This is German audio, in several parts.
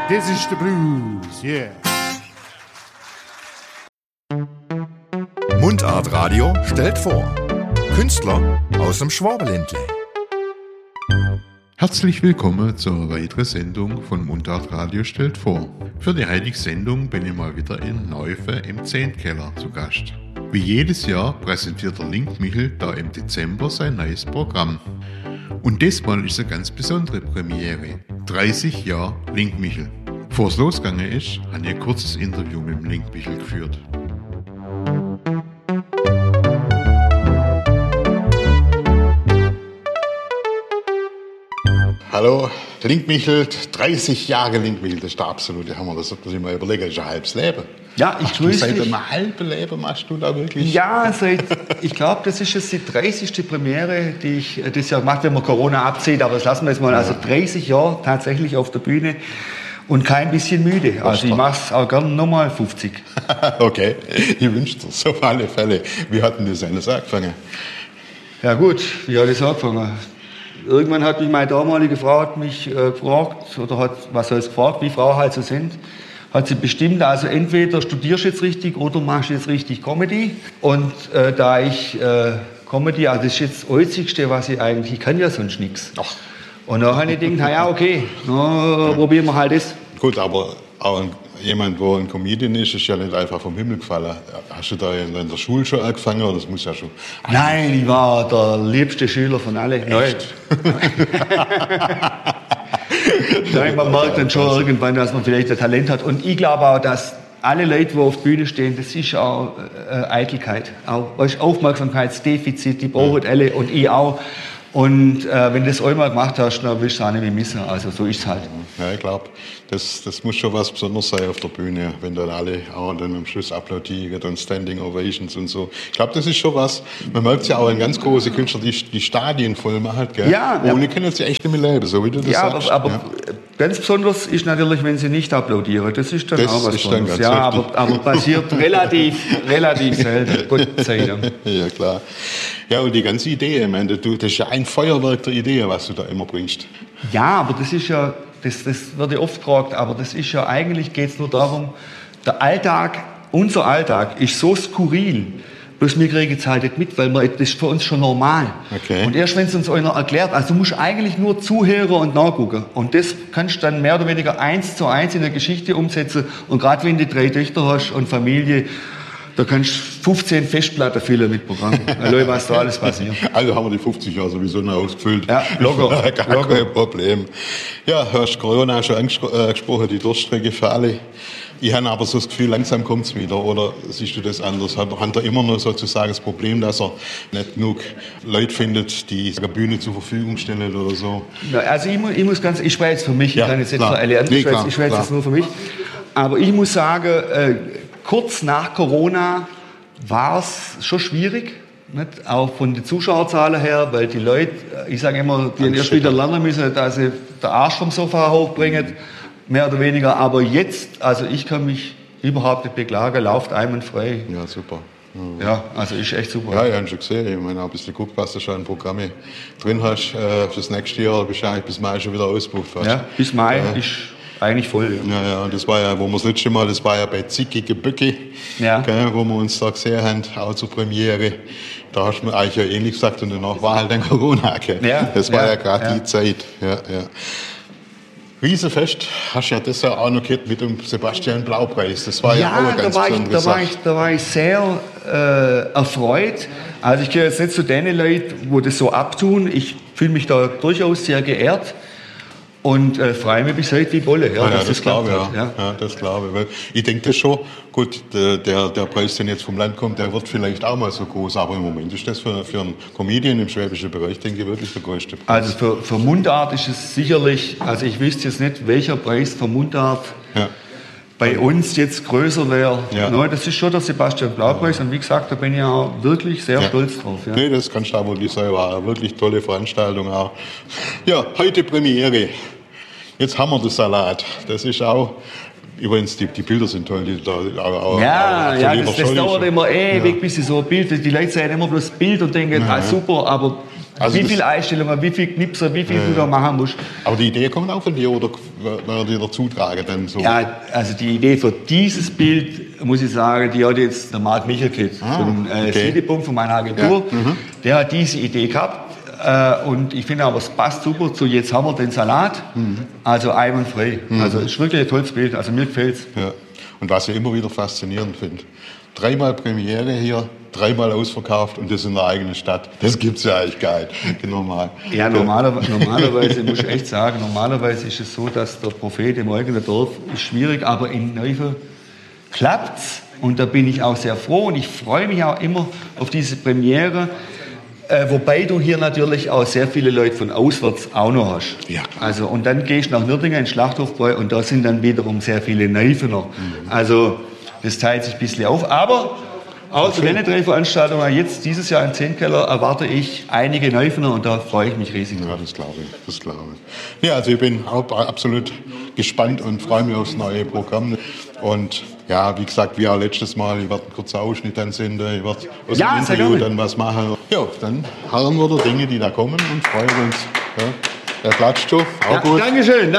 Das ist der Blues, yeah. Mundart Radio stellt vor. Künstler aus dem Schwabenländle. Herzlich willkommen zur weiteren Sendung von Mundart Radio stellt vor. Für die heutige Sendung bin ich mal wieder in Neufe im Zehntkeller zu Gast. Wie jedes Jahr präsentiert der Link Michel da im Dezember sein neues Programm. Und diesmal ist eine ganz besondere Premiere. 30 Jahre Link Michel. Bevor es losgegangen ist, habe ich ein kurzes Interview mit dem Link Michel geführt. Hallo, Link Michel, 30 Jahre Link Michel, das ist der absolute Hammer. Das sollte man sich mal überlegen, das ist ein halbes Leben. Ja, ich grüße dich. Seit einem halben Leben machst du da wirklich? Ja, ich glaube, das ist jetzt die 30. Premiere, die ich das Jahr gemacht habe, wenn man Corona abzieht, aber das lassen wir jetzt mal. Also 30 Jahre tatsächlich auf der Bühne und kein bisschen müde. Also ich mache es auch gerne nochmal 50. Okay, ich wünsche dir so auf alle Fälle. Wie hat denn das alles angefangen? Ja gut, wie hat das angefangen? Irgendwann hat mich meine damalige Frau gefragt, wie Frauen halt so sind, hat sie bestimmt, also entweder studierst du jetzt richtig oder machst du jetzt richtig Comedy. Und da ich Comedy, also das ist jetzt das Einzigste, was ich kann ja sonst nichts. Und dann habe ich gedacht, ja okay, dann probieren wir halt das. Gut, aber auch jemand, der ein Comedian ist ja nicht einfach vom Himmel gefallen. Hast du da in der Schule schon angefangen oder das muss ja schon... Nein, ich war der liebste Schüler von allen. Echt? Nein, man merkt dann schon irgendwann, dass man vielleicht ein Talent hat. Und ich glaube auch, dass alle Leute, die auf der Bühne stehen, das ist auch Eitelkeit. Auch Aufmerksamkeitsdefizit, die brauchen alle und ich auch. Und wenn du das einmal gemacht hast, dann willst du es auch nicht mehr missen. Also so ist es halt. Ja, ich glaube, das muss schon was Besonderes sein auf der Bühne, wenn dann alle auch dann am Schluss applaudieren und Standing Ovations und so. Ich glaube, das ist schon was. Man merkt ja auch in ganz große Künstler, die Stadien voll machen, gell? Ja, ohne können sie echt nicht mehr leben, so wie du das sagst. Aber ganz besonders ist natürlich, wenn sie nicht applaudieren. Das ist dann auch was Besonderes. Ja, aber passiert relativ selten. Gott sei Dank. Ja, klar. Ja, und die ganze Idee, ich meine, das ist ja ein Feuerwerk der Idee, was du da immer bringst. Ja, aber das ist ja, das wird ja oft gefragt, aber das ist ja, eigentlich geht es nur darum, unser Alltag ist so skurril, bloß wir kriegen es halt nicht mit, weil das ist für uns schon normal. Okay. Und erst wenn es uns einer erklärt, also du musst eigentlich nur zuhören und nachgucken. Und das kannst du dann mehr oder weniger 1:1 in der Geschichte umsetzen. Und gerade wenn du 3 Töchter hast und Familie, da kannst du 15 Festplatten füllen mit Programm. Allein, was da alles passiert. Also haben wir die 50 Jahre sowieso noch ausgefüllt. Ja, locker. Kein Problem. Ja, du hast Corona schon angesprochen, die Durststrecke für alle. Ich habe aber so das Gefühl, langsam kommt es wieder. Oder siehst du das anders? Hat er immer noch sozusagen das Problem, dass er nicht genug Leute findet, die eine Bühne zur Verfügung stellen oder so? Ja, also ich spreche jetzt für mich, ich kann jetzt nicht für alle anderen, ich spreche jetzt nur für mich. Aber ich muss sagen, kurz nach Corona war es schon schwierig, nicht? Auch von den Zuschauerzahlen her, weil die Leute, ich sage immer, die erst wieder lernen müssen, dass sie den Arsch vom Sofa hochbringen, mehr oder weniger. Aber jetzt, also ich kann mich überhaupt nicht beklagen, läuft einwandfrei. Ja, super. Ja, also ist echt super. Ja, ich habe schon gesehen. Ich meine, ein bisschen geguckt, was du schon an Programme drin hast. Fürs nächste Jahr bist du eigentlich bis Mai schon wieder ausgebucht. Ja, bis Mai ist eigentlich voll. Ja, und das war ja, wo wir das letzte Mal, das war ja bei Zickige Böcke, wo wir uns da gesehen haben, auch zur Premiere. Da hast du mir eigentlich ja ähnlich gesagt und danach war halt ein Corona. Ja, das war ja gerade die Zeit. Ja. Riesenfest, hast ja das ja auch noch gehört mit dem Sebastian Blau-Preis. Das war ja auch eine ganz besondere Sache. Da war ich sehr erfreut. Also ich gehöre jetzt nicht zu den Leuten, die das so abtun. Ich fühle mich da durchaus sehr geehrt. Und freue mich bis heute wie Bolle. Ja, das glaube ich. Ja, das glaube ich. Weil ich denke das schon, gut, der Preis, der jetzt vom Land kommt, der wird vielleicht auch mal so groß, aber im Moment ist das für einen Comedian im schwäbischen Bereich, denke ich, wirklich der größte Preis. Also für Mundart ist es sicherlich, also ich wüsste jetzt nicht, welcher Preis für Mundart bei uns jetzt größer wäre. Ja. No, das ist schon der Sebastian Blau-Preis und wie gesagt, da bin ich auch wirklich sehr stolz drauf. Ja. Nee, das kannst du auch wirklich sagen, war eine wirklich tolle Veranstaltung auch. Ja, heute Premiere. Jetzt haben wir den Salat. Das ist auch, übrigens, die Bilder sind toll. Die da auch das dauert immer ewig, bis sie so ein Bild, die Leute sehen immer bloß das Bild und denken, super, aber Also wie viele Einstellungen, wie viele Knipser, wie viel du da machen musst. Aber die Idee kommt auch von dir oder wer dir dazu tragen dann so? Ja, also die Idee für dieses Bild, muss ich sagen, die hat jetzt der Marc Michelkit von Siedepunkt, von meiner Agentur. Ja. Der hat diese Idee gehabt. Und ich finde aber, es passt super zu Jetzt haben wir den Salat. Also einwandfrei. Also es ist wirklich ein tolles Bild. Also mir gefällt es. Ja. Und was ich immer wieder faszinierend finde, 3-mal Premiere hier, 3-mal ausverkauft und das in der eigenen Stadt. Das gibt's ja eigentlich gar nicht. Normal. Ja, normalerweise muss ich echt sagen, normalerweise ist es so, dass der Prophet im eigenen Dorf ist schwierig, aber in Neufeld klappt's. Und da bin ich auch sehr froh und ich freue mich auch immer auf diese Premiere. Wobei du hier natürlich auch sehr viele Leute von auswärts auch noch hast. Ja. Also, und dann gehst du nach Nürtingen in Schlachthofbräu und da sind dann wiederum sehr viele Neufener. Also das teilt sich ein bisschen auf. Aber auch zu den 3 Veranstaltungen jetzt dieses Jahr im Zehntkeller erwarte ich einige Neufener und da freue ich mich riesig. Ja, das glaube ich. Ja, also ich bin auch absolut gespannt und freue mich aufs neue Programm. Und ja, wie gesagt, wie auch letztes Mal, ich werde einen kurzen Ausschnitt dann senden, ich werde aus dem Interview dann was machen. Ja, dann harren wir der Dinge, die da kommen und freuen uns. Ja. Er klatscht schon, auch gut. Dankeschön.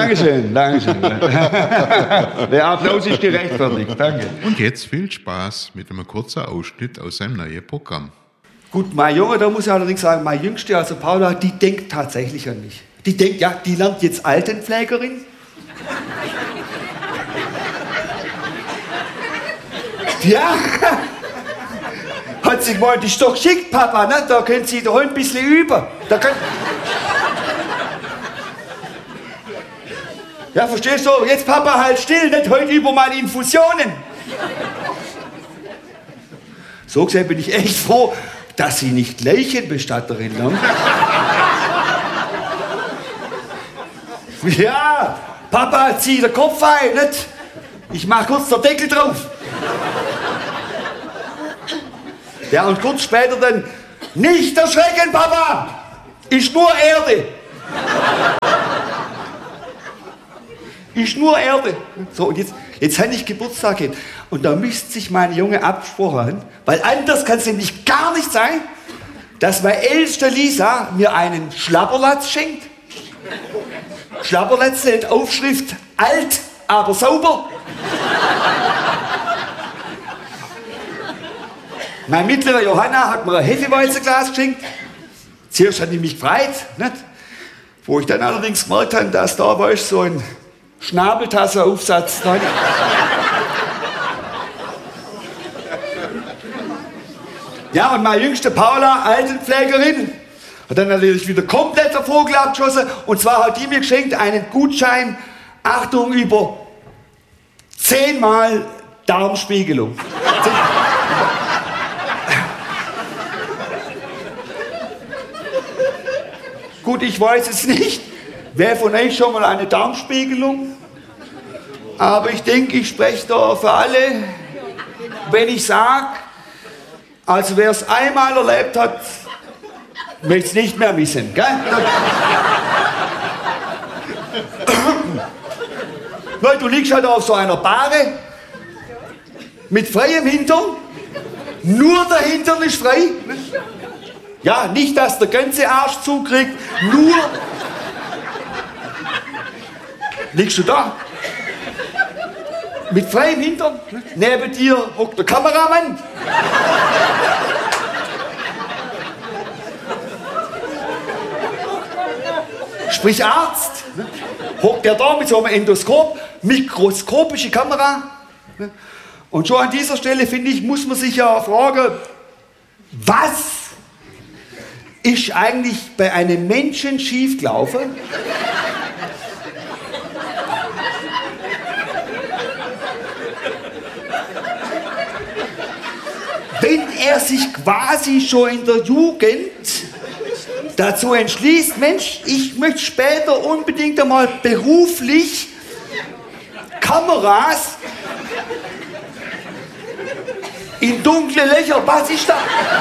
Der Applaus ist gerechtfertigt, danke. Und jetzt viel Spaß mit einem kurzen Ausschnitt aus seinem neuen Programm. Gut, mein Junge, da muss ich allerdings sagen, mein Jüngste, also Paula, die denkt tatsächlich an mich. Die denkt, ja, die lernt jetzt Altenpflegerin. Ja, hat sich gemeint, ist doch geschickt, Papa, ne? Da können Sie doch ein bisschen üben. Ja, verstehst du? Jetzt Papa, halt still, nicht heute über meine Infusionen. So gesehen bin ich echt froh, dass Sie nicht Leichenbestatterin lernen. Ja, Papa, zieh den Kopf ein, nicht? Ich mach kurz den Deckel drauf. Ja, und kurz später dann, nicht erschrecken, Papa! Ist nur Erde. Ist nur Erde. So, und jetzt habe ich Geburtstag. Und da müsste sich mein Junge absprochen, weil anders kann es nämlich gar nicht sein, dass meine älteste Lisa mir einen Schlapperlatz schenkt. Schlapperlatz mit Aufschrift alt, aber sauber. Meine mittlere Johanna hat mir ein Hefeweizenglas geschenkt. Zuerst hat die mich gefreut, nicht? Wo ich dann allerdings gemerkt habe, dass da war so ein Schnabeltassenaufsatz dran. Ja, und meine jüngste Paula, Altenpflegerin, hat dann natürlich wieder komplett der Vogel abgeschossen. Und zwar hat die mir geschenkt einen Gutschein, Achtung, über 10-mal Darmspiegelung. Gut, ich weiß es nicht, wer von euch schon mal eine Darmspiegelung? Aber ich denke, ich spreche da für alle, wenn ich sage, also wer es einmal erlebt hat, möchte es nicht mehr missen, gell? Weil du liegst halt auf so einer Bahre mit freiem Hintern, nur der Hintern ist frei. Ja, nicht, dass der ganze Arsch zukriegt, nur liegst du da mit freiem Hintern, neben dir hockt der Kameramann. Sprich Arzt, hockt der da mit so einem Endoskop, mikroskopische Kamera. Und schon an dieser Stelle, finde ich, muss man sich ja fragen, was ist eigentlich bei einem Menschen schiefgelaufen? Wenn er sich quasi schon in der Jugend dazu entschließt, Mensch, ich möchte später unbedingt einmal beruflich Kameras in dunkle Löcher, was ist da?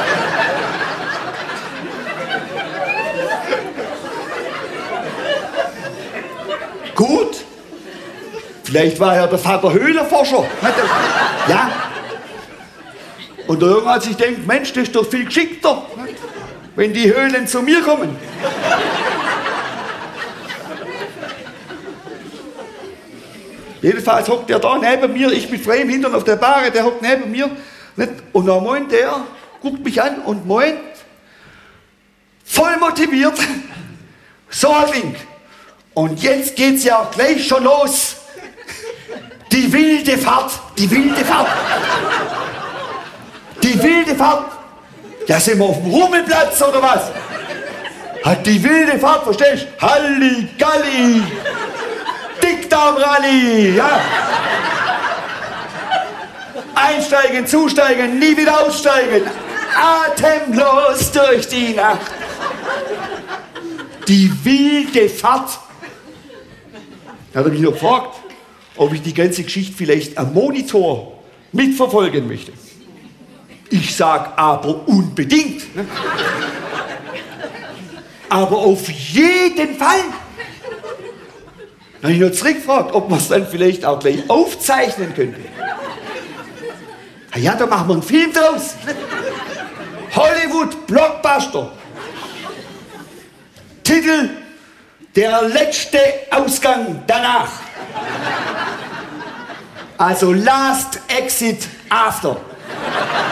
Gut, vielleicht war ja der Vater Höhlenforscher. Ja. Und irgendwann hat sich gedacht, Mensch, das ist doch viel geschickter. wenn die Höhlen zu mir kommen. Jedenfalls hockt der da neben mir, ich mit freiem Hintern auf der Bahre, der hockt neben mir. Nicht? Und dann meint der, guckt mich an und meint, voll motiviert, so ein Ding. Und jetzt geht's ja auch gleich schon los. Die wilde Fahrt, die wilde Fahrt. Die wilde Fahrt. Ja, sind wir auf dem Rummelplatz oder was? Hat die wilde Fahrt, verstehst du? Halligalli. Dickdarmrallye, ja. Einsteigen, zusteigen, nie wieder aussteigen. Atemlos durch die Nacht. Die wilde Fahrt. Da hat er mich noch gefragt, ob ich die ganze Geschichte vielleicht am Monitor mitverfolgen möchte. Ich sag aber unbedingt. Ne? Aber auf jeden Fall. Dann habe ich noch zurückgefragt, ob man es dann vielleicht auch gleich aufzeichnen könnte. Ja, da machen wir einen Film draus. Hollywood Blockbuster. Titel: Der letzte Ausgang danach. Also Last Exit After.